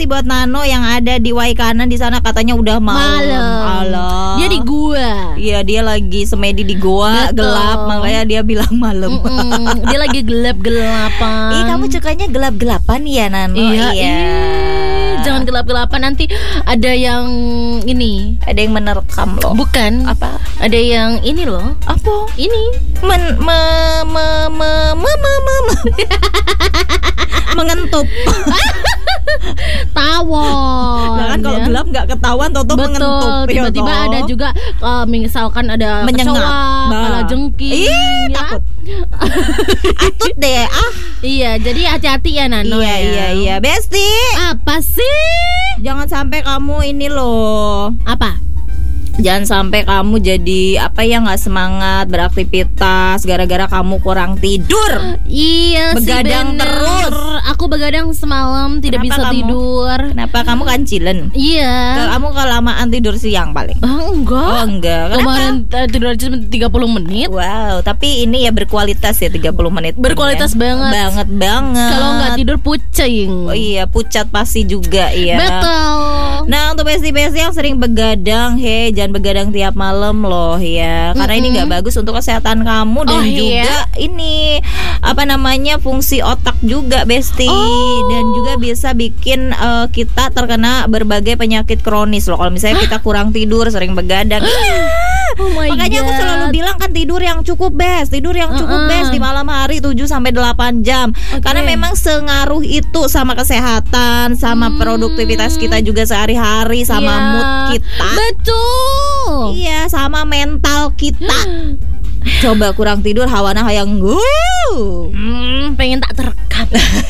kasih buat Nano yang ada di Waikanan di sana, katanya udah malam. Alah. Dia di gua. Iya, dia lagi semedi di goa. Betul. Gelap, makanya dia bilang malam. Dia lagi gelap-gelapan. Ih, kamu sukanya gelap-gelapan ya, Nano? Iya. Jangan gelap-gelapan, nanti ada yang ini. Ada yang menerkam loh. Bukan. Apa? Ada yang ini loh. Apa? Ini. Mengentup. Tawon. Nah kan kalau ya. gelap nggak ketahuan, toto mengentup. Tiba-tiba ya, ada juga misalkan ada menyengat. kecoa, kalajengking. Ih, ya. takut. Atut deh. Iya, jadi hati-hati ya Nano. Iya. Besti, Apa sih? jangan sampai kamu ini loh. Apa? Jangan sampai kamu jadi nggak semangat beraktivitas gara-gara kamu kurang tidur. Iya, Begadang bener. terus. Aku begadang semalam, tidak Kenapa bisa kamu? tidur. Kenapa kamu kancilen? Iya. Kamu kelamaan tidur siang paling. Enggak. Oh enggak. Kenapa? Kemarin tidur aja cuma 30 menit. Wow, tapi ini ya berkualitas ya 30 menit. Berkualitas banget. Banget. Kalau nggak tidur pucing. Oh iya, pucat pasti juga ya. Betul. Nah, untuk besti-besti yang sering begadang, jangan begadang tiap malam loh ya. Karena ini nggak bagus untuk kesehatan kamu dan juga ini fungsi otak juga, besti. Dan juga bisa bikin kita terkena berbagai penyakit kronis loh. Kalau misalnya kita kurang tidur, sering begadang. Makanya aku selalu bilang kan tidur yang cukup best di malam hari 7-8 jam. Karena memang sengaruh itu sama kesehatan, sama produktivitas kita juga sehari-hari, sama mood kita. Betul. Iya, sama mental kita. Coba kurang tidur, hawana hayang pengen tak terekam.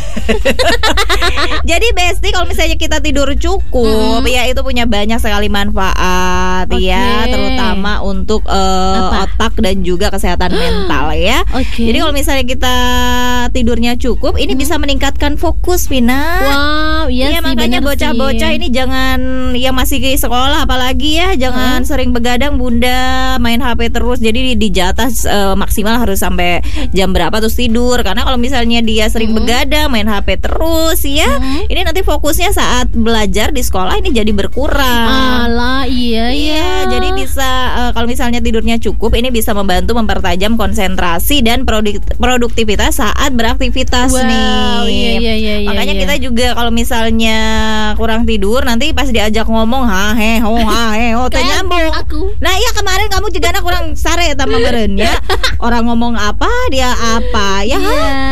Jadi besti, kalau misalnya kita tidur cukup, ya itu punya banyak sekali manfaat ya, terutama untuk otak dan juga kesehatan mental ya. Jadi kalau misalnya kita tidurnya cukup, ini bisa meningkatkan fokus, Vina. Wow, iya sih, makanya bocah-bocah ini jangan yang masih ke sekolah apalagi ya, jangan sering begadang bunda, main HP terus. Jadi di jatah maksimal harus sampai jam berapa terus tidur. Karena kalau misalnya dia sering begadang, main HP terus ya, ini nanti fokusnya saat belajar di sekolah ini jadi berkurang. Alah, iya. Jadi bisa kalau misalnya tidurnya cukup, ini bisa membantu mempertajam konsentrasi dan produktivitas saat beraktivitas nih. Iya. Makanya kita juga kalau misalnya kurang tidur, nanti pas diajak ngomong nyambung. Nah iya, kemarin kamu juga kurang sare sama meren ya. Orang ngomong apa, dia apa ya.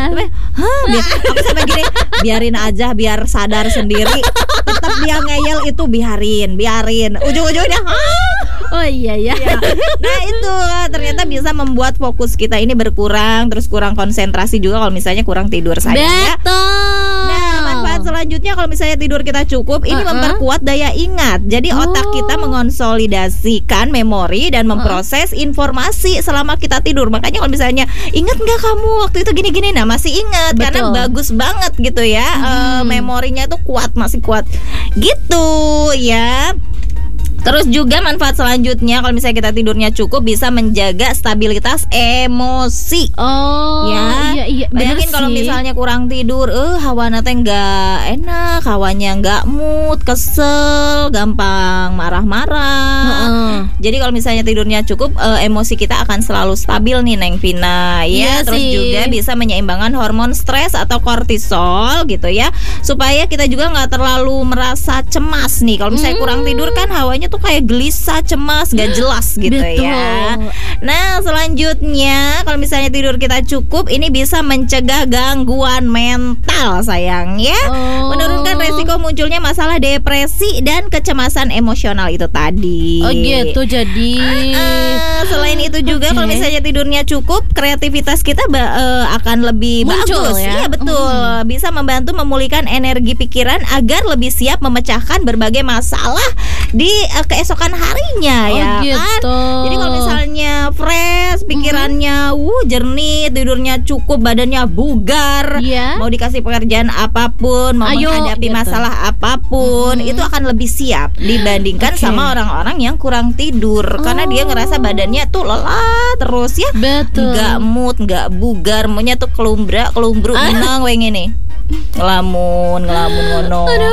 Aku sampai gini, biarin aja biar sadar sendiri. Tetap dia ngeyel itu biarin. Ujung-ujungnya Oh iya. Nah itu ternyata bisa membuat fokus kita ini berkurang, terus kurang konsentrasi juga kalau misalnya kurang tidur, sayang ya. Betul. Nah, manfaat selanjutnya kalau misalnya tidur kita cukup, ini memperkuat daya ingat. Jadi otak kita mengonsolidasikan memori dan memproses informasi selama kita tidur. Makanya kalau misalnya ingat nggak kamu waktu itu gini-gini, nah masih ingat. Karena bagus banget gitu ya. Memorinya tuh masih kuat gitu ya. Terus juga manfaat selanjutnya, kalau misalnya kita tidurnya cukup, bisa menjaga stabilitas emosi. Iya. Bayangin kalau misalnya kurang tidur, hawana teh nggak enak, hawanya nggak mood, kesel, gampang marah-marah. Jadi kalau misalnya tidurnya cukup, emosi kita akan selalu stabil nih, Neng Vina. Ya, terus juga bisa menyeimbangkan hormon stres atau kortisol gitu ya, supaya kita juga nggak terlalu merasa cemas nih. Kalau misalnya kurang tidur kan hawanya tuh kayak gelisah, cemas, gak jelas gitu. Ya. Nah selanjutnya, kalau misalnya tidur kita cukup, ini bisa mencegah gangguan mental, sayang ya. Menurunkan resiko munculnya masalah depresi dan kecemasan emosional itu tadi. Oh gitu, jadi selain itu juga kalau misalnya tidurnya cukup, kreativitas kita akan lebih muncul, bagus ya? Iya betul. Bisa membantu memulihkan energi pikiran agar lebih siap memecahkan berbagai masalah di keesokan harinya ya gitu. Kan. Jadi kalau misalnya fresh pikirannya, jernih, tidurnya cukup, badannya bugar, mau dikasih pekerjaan apapun, mau menghadapi masalah apapun, itu akan lebih siap dibandingkan sama orang-orang yang kurang tidur. Karena dia ngerasa badannya tuh lelah terus ya. Betul. Nggak mood, nggak bugar, maunya tuh kelumbruk menang weng ini. Ngelamun ngono.